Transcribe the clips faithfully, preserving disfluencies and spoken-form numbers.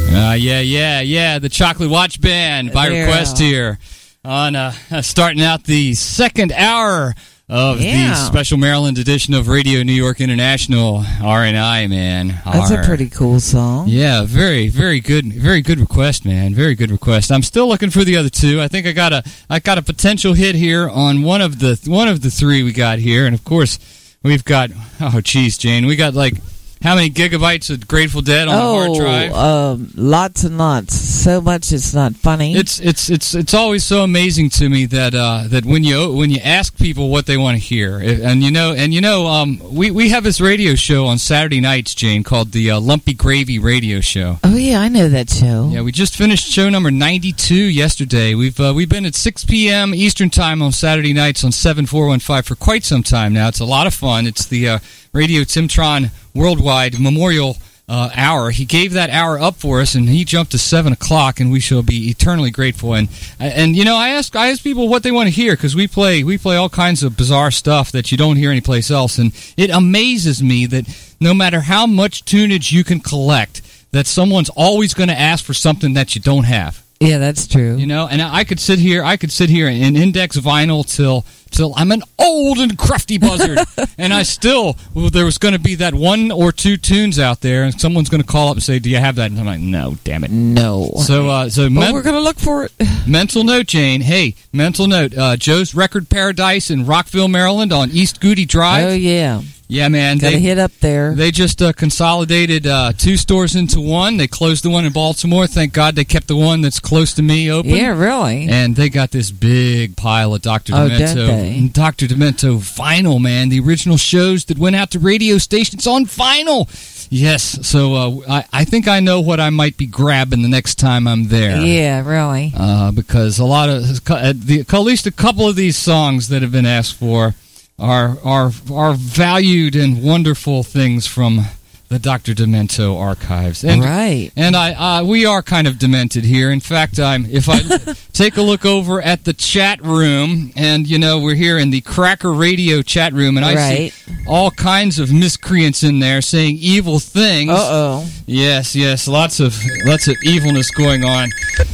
Uh, yeah, yeah, yeah. The Chocolate Watch Band by Yeah. request here on uh, starting out the second hour of Yeah. the special Maryland edition of Radio New York International. R and I, man. That's R. a pretty cool song. Yeah, very, very good, very good request, man. Very good request. I'm still looking for the other two. I think I got a, I got a potential hit here on one of the, one of the three we got here, and of course, we've got. Oh, geez, Jane, we got like. How many gigabytes of Grateful Dead on oh, the hard drive? Um, lots and lots. So much it's not funny. It's it's it's it's always so amazing to me that uh, that when you when you ask people what they want to hear, and you know and you know um, we we have this radio show on Saturday nights, Jane, called the uh, Lumpy Gravy Radio Show. Oh yeah, I know that show. Yeah, we just finished show number ninety-two yesterday. We've uh, we've been at six p.m. Eastern time on Saturday nights on seven four one five for quite some time now. It's a lot of fun. It's the uh, Radio Timtron Worldwide Memorial uh, Hour. He gave that hour up for us, and he jumped to seven o'clock, and we shall be eternally grateful. And and you know, I ask I ask people what they want to hear because we play we play all kinds of bizarre stuff that you don't hear anyplace else, and it amazes me that no matter how much tunage you can collect, that someone's always going to ask for something that you don't have. Yeah, that's true. You know, and I could sit here, I could sit here and index vinyl till till I'm an old and crufty buzzard, and I still, well, there was going to be that one or two tunes out there, and someone's going to call up and say, "Do you have that?" And I'm like, "No, damn it, no." So, uh, so but men- we're going to look for it. Mental note, Jane. Hey, mental note. Uh, Joe's Record Paradise in Rockville, Maryland, on East Goody Drive. Oh yeah. Yeah, man. Got to they, hit up there. They just uh, consolidated uh, two stores into one. They closed the one in Baltimore. Thank God they kept the one that's close to me open. Yeah, really. And they got this big pile of Doctor Oh, Demento. don't they? Doctor Demento vinyl, man. The original shows that went out to radio stations on vinyl. Yes, so uh, I, I think I know what I might be grabbing the next time I'm there. Yeah, really. Uh, because a lot of, uh, the, at least a couple of these songs that have been asked for are are are valued and wonderful things from the Doctor Demento archives. And, right. And I uh, we are kind of demented here. In fact, I'm if I take a look over at the chat room, and you know we're here in the Cracker Radio chat room, and I right. see all kinds of miscreants in there saying evil things. Uh oh. Yes, yes, lots of lots of evilness going on.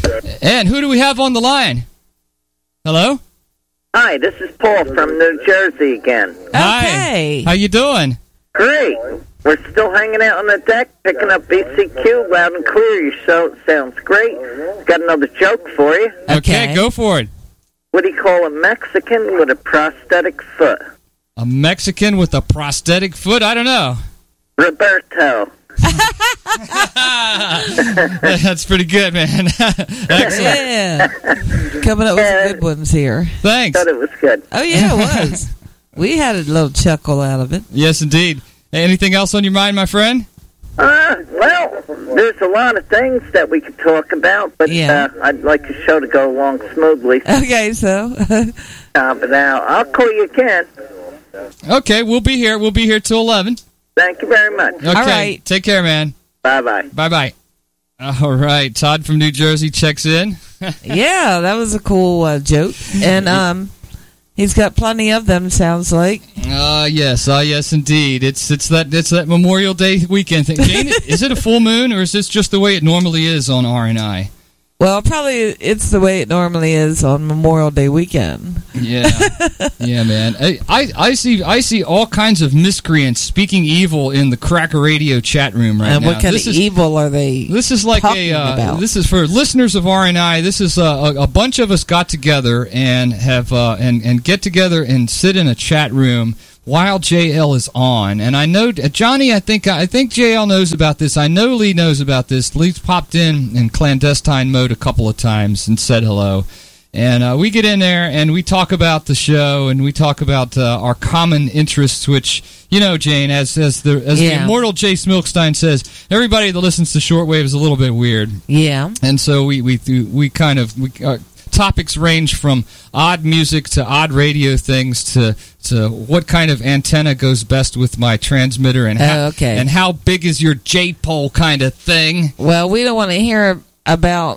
And who do we have on the line? Hello? Hi, this is Paul from New Jersey again. Okay. Hi. How you doing? Great. We're still hanging out on the deck, picking up B C Q loud and clear. Your show sounds great. Got another joke for you. Okay, Okay. go for it. What do you call a Mexican with a prosthetic foot? A Mexican with a prosthetic foot? I don't know. Roberto. That's pretty good, man. Excellent. Yeah. Coming up with some good ones here. Thanks. Thought it was good. Oh, yeah, it was. We had a little chuckle out of it. Yes, indeed. Hey, anything else on your mind, my friend? Uh, well, there's a lot of things that we could talk about, but Yeah. uh, I'd like the show to go along smoothly. Okay, so. Uh, but now, I'll call you again. Okay, we'll be here. We'll be here till eleven. Thank you very much. Okay, All right. Take care, man. Bye-bye. Bye-bye. All right, Todd from New Jersey checks in. Yeah, that was a cool uh, joke. And um, he's got plenty of them, sounds like. Uh yes, uh yes indeed. It's it's that it's that Memorial Day weekend thing. Jane, is it a full moon or is this just the way it normally is on R and I? Well, probably it's the way it normally is on Memorial Day weekend. Yeah, yeah, man. I, I I see I see all kinds of miscreants speaking evil in the Cracker Radio chat room right and now. what kind this of is, evil are they This is like talking a. Uh, about? this is for listeners of R and I. This is uh, a, a bunch of us got together and have uh, and and get together and sit in a chat room while J L is on. And I know uh, Johnny. I think I think J L knows about this. I know Lee knows about this. Lee's popped in in clandestine mode a couple of times and said hello. And uh, we get in there and we talk about the show and we talk about uh, our common interests, which, you know, Jane, as as the as Yeah. the immortal Jay Smilkstein says, everybody that listens to shortwave is a little bit weird. Yeah. And so we we do, we kind of we, uh, topics range from odd music to odd radio things to to what kind of antenna goes best with my transmitter and how, Oh, okay. and how big is your J pole kind of thing. Well, we don't want to hear about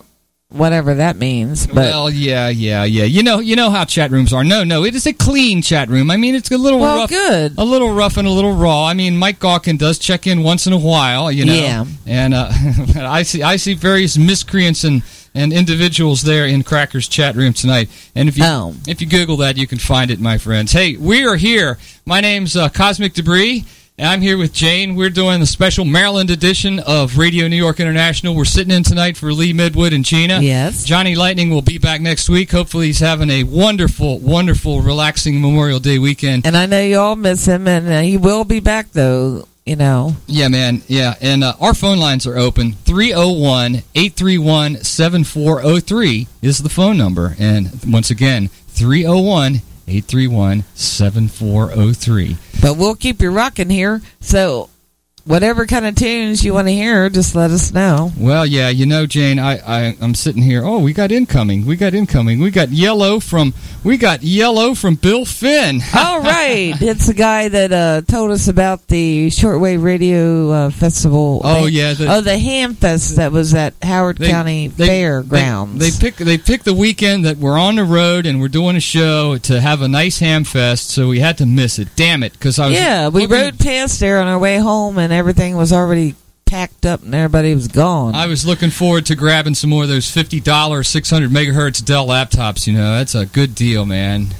whatever that means. But well, yeah, yeah, yeah. You know, you know how chat rooms are. No, no, it is a clean chat room. I mean, it's a little well, rough, good. a little rough and a little raw. I mean, Mike Gawkin does check in once in a while, you know. Yeah. And uh, I see, I see various miscreants and, and individuals there in Cracker's chat room tonight. And if you Oh. if you Google that, you can find it, my friends. Hey, we are here. My name's uh, Cosmic Debris. And I'm here with Jane. We're doing the special Maryland edition of Radio New York International. We're sitting in tonight for Lee Midwood and Gina. Yes. Johnny Lightning will be back next week. Hopefully he's having a wonderful, wonderful, relaxing Memorial Day weekend. And I know you all miss him, and uh, he will be back, though, you know. Yeah, man. Yeah. And uh, our phone lines are open. three oh one, eight three one, seven four oh three is the phone number. And once again, three oh one, eight three one, seven four oh three. But we'll keep you rocking here, so whatever kind of tunes you want to hear, just let us know. Well, yeah, you know, Jane, I, I, I'm sitting here. Oh, we got incoming. We got incoming. We got yellow from we got yellow from Bill Finn. All right. It's the guy that uh, told us about the Shortwave Radio uh, Festival. Oh, the, yeah. The, oh, the Ham Fest that was at Howard they, County they, Fairgrounds. They, they pick they picked the weekend that we're on the road and we're doing a show to have a nice Ham Fest, so we had to miss it. Damn it, because I was yeah, we looking, rode past there on our way home, and everything was already packed up and everybody was gone. I was looking forward to grabbing some more of those fifty dollar six hundred megahertz Dell laptops. You know, that's a good deal, man.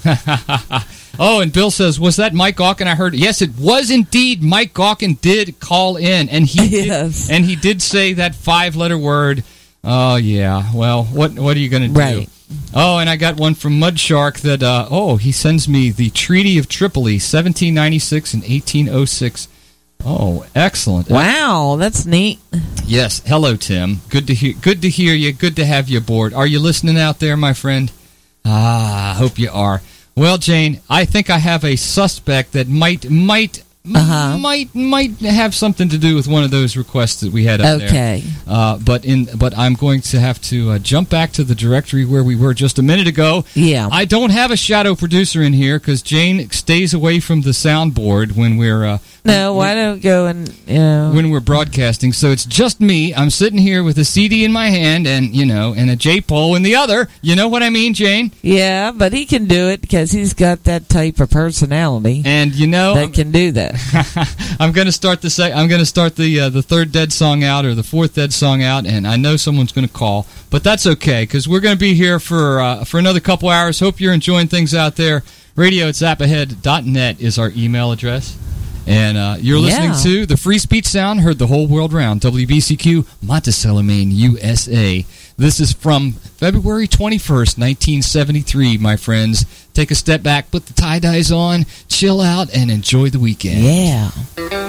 Oh, and Bill says, was that Mike Gawkin? I heard. Yes, it was indeed. Mike Gawkin did call in, and he yes. did, and he did say that five letter word. Oh yeah. Well, what what are you going to do? Right. Oh, and I got one from Mud Shark that. Uh, oh, he sends me the Treaty of Tripoli, seventeen ninety-six and eighteen oh six. Oh, excellent! Wow, that's neat. Yes. Hello, Tim. Good to hear. Good to hear you. Good to have you aboard. Are you listening out there, my friend? Ah, I hope you are. Well, Jane, I think I have a suspect that might might uh-huh. might might have something to do with one of those requests that we had up there. Okay. Uh, but in but I'm going to have to uh, jump back to the directory where we were just a minute ago. Yeah. I don't have a shadow producer in here because Jane stays away from the soundboard when we're. Uh, no, why don't go and you know when we're broadcasting? So it's just me. I'm sitting here with a C D in my hand and you know and a J-pole in the other. You know what I mean, Jane? Yeah, but he can do it because he's got that type of personality. And you know that can do that. I'm going to start the sec- I'm going to start the uh, the third dead song out or the fourth dead song out, and I know someone's going to call, but that's okay because we're going to be here for uh, for another couple hours. Hope you're enjoying things out there. Radio at zap ahead dot net is our email address, and uh, you're listening yeah. to the Free Speech Sound heard the whole world round. W B C Q, Monticello, Maine, U S A. This is from February twenty-first, nineteen seventy-three, my friends. Take a step back, put the tie-dyes on, chill out, and enjoy the weekend. Yeah.